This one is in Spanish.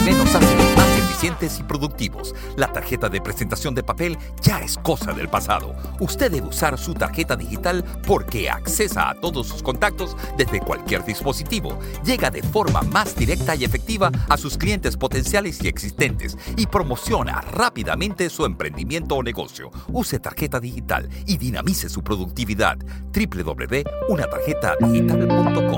nos hacen más eficientes y productivos. La tarjeta de presentación de papel ya es cosa del pasado. Usted debe usar su tarjeta digital porque accesa a todos sus contactos desde cualquier dispositivo. Llega de forma más directa y efectiva a sus clientes potenciales y existentes y promociona rápidamente su emprendimiento o negocio. Use tarjeta digital y dinamice su productividad. www.unatarjetadigital.com